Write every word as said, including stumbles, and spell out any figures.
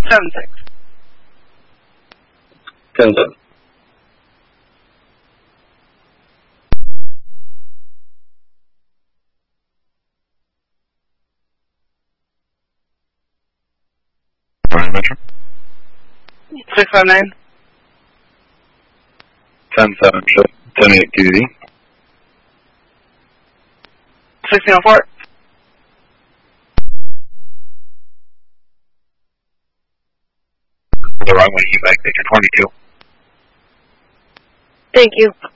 seven six. ten seven. Ryan Metro. six five nine. ten seven, show. ten eight D D D. sixteen oh four. The wrong way, you back, Victor twenty-two. Thank you.